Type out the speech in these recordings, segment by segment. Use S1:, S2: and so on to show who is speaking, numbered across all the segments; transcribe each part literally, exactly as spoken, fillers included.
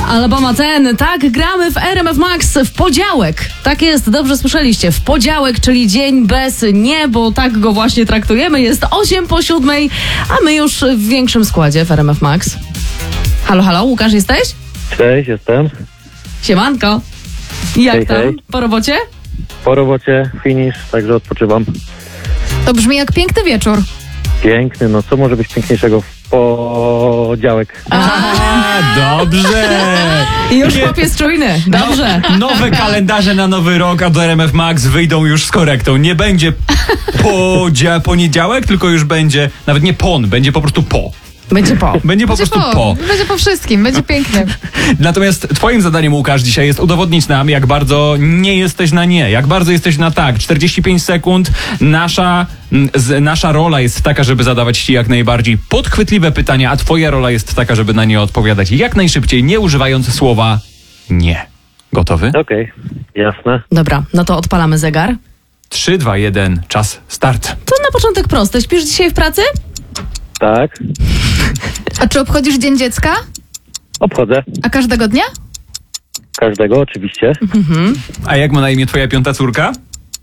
S1: Alabama ten, tak gramy w R M F Max w podziałek. Tak jest, dobrze słyszeliście, w podziałek, czyli dzień bez nie, bo tak go właśnie traktujemy. Jest osiem po siódmej, a my już w większym składzie w R M F Max. Halo, halo, Łukasz jesteś?
S2: Cześć, jestem.
S1: Siemanko. Jak
S2: Hej,
S1: tam?
S2: hej.
S1: Po robocie?
S2: Po robocie, finish, także odpoczywam.
S3: To brzmi jak piękny wieczór.
S2: Piękny, no co może być piękniejszego w podziałek?
S4: A, dobrze!
S1: I już chłop jest czujny. Dobrze.
S4: Nowe kalendarze na nowy rok, a do R M F Max wyjdą już z korektą. Nie będzie podzia- poniedziałek, tylko już będzie, nawet nie pon, będzie po prostu po.
S1: Będzie po.
S4: Będzie po prostu po.
S3: Będzie po wszystkim, będzie pięknie.
S4: Natomiast twoim zadaniem, Łukasz, dzisiaj jest udowodnić nam, jak bardzo nie jesteś na nie, jak bardzo jesteś na tak. czterdzieści pięć sekund. Nasza, mm, z, nasza rola jest taka, żeby zadawać ci jak najbardziej podchwytliwe pytania, a twoja rola jest taka, żeby na nie odpowiadać jak najszybciej, nie używając słowa nie. Gotowy?
S2: Okej, jasne.
S1: Dobra, no to odpalamy zegar.
S4: trzy, dwa, jeden, czas, start.
S1: To na początek proste. Śpisz dzisiaj w pracy?
S2: Tak,
S3: A czy obchodzisz Dzień Dziecka?
S2: obchodzę.
S3: A każdego dnia?
S2: Każdego, oczywiście.
S4: A jak ma na imię twoja piąta córka?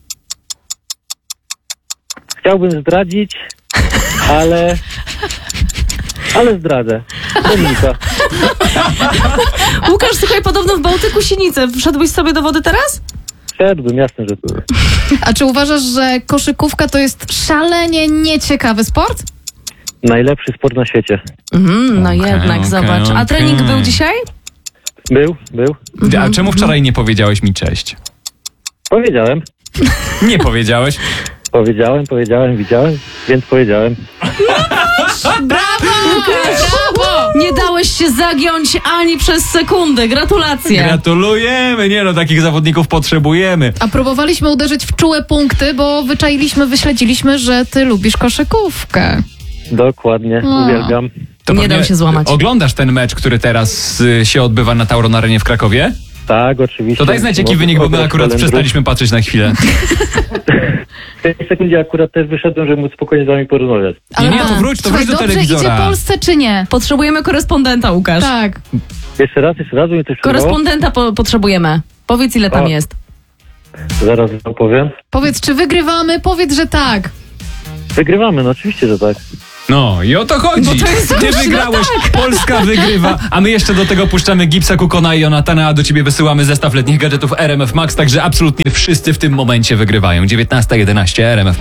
S2: Chciałbym zdradzić, ale... Ale zdradzę. Dominika.
S1: Łukasz, słuchaj, podobno w Bałtyku sinice. Wszedłbyś sobie do wody teraz?
S2: Wszedłbym, jasne, że tu.
S3: A czy uważasz, że koszykówka to jest szalenie nieciekawy sport?
S2: Najlepszy sport na świecie.
S1: Mhm, no
S4: Okej,
S1: jednak,
S4: okej,
S1: zobacz. A trening
S4: okej.
S1: był dzisiaj?
S2: Był, był.
S4: A czemu wczoraj nie powiedziałeś mi cześć?
S2: Powiedziałem.
S4: Nie powiedziałeś.
S2: Powiedziałem, powiedziałem, widziałem, więc powiedziałem.
S3: Brawo! Brawo!
S1: Nie dałeś się zagiąć ani przez sekundę. Gratulacje.
S4: Gratulujemy. Nie no, takich zawodników potrzebujemy.
S3: A próbowaliśmy uderzyć w czułe punkty, bo wyczailiśmy, wyśledziliśmy, że ty lubisz koszykówkę.
S2: Dokładnie,
S3: A.
S2: uwielbiam.
S4: To
S1: Nie
S4: pewnie
S1: dał się złamać.
S4: Oglądasz ten mecz, który teraz y, się odbywa na Tauron Arenie w Krakowie?
S2: Tak, oczywiście.
S4: To daj znać jaki
S2: Mogę
S4: wynik, bo my
S2: ograć
S4: akurat
S2: kalendrusz.
S4: przestaliśmy patrzeć na chwilę.
S2: W tej sekundzie akurat też wyszedłem, żeby móc spokojnie z wami porozmawiać.
S4: Nie, nie, to wróć, to
S3: Słuchaj,
S4: wróć do
S3: dobrze
S4: telewizora.
S3: idzie Polsce czy nie?
S1: Potrzebujemy korespondenta, Łukasz.
S3: Tak.
S2: Jeszcze raz, jeszcze raz, bo mi coś przerwało.
S1: Korespondenta po- potrzebujemy. Powiedz, ile tam
S2: O.
S1: jest.
S2: Zaraz wam powiem.
S3: Powiedz, czy wygrywamy? Powiedz, że tak.
S2: Wygrywamy, no oczywiście, że tak.
S4: No i o to chodzi.
S1: Bo to jest
S4: Ty
S1: głośno,
S4: wygrałeś, Polska wygrywa, a my jeszcze do tego puszczamy Gipsa, Kukona i Jonatana, a do ciebie wysyłamy zestaw letnich gadżetów R M F Max, także absolutnie wszyscy w tym momencie wygrywają. dziewiętnasta jedenaście R M F